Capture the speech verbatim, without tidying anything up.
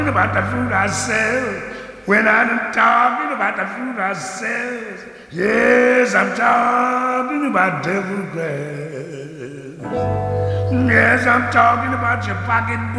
About the fruit I sell. When I'm talking about the fruit I sell. Yes, I'm talking about devil grass. Yes, I'm talking about your pocketbook.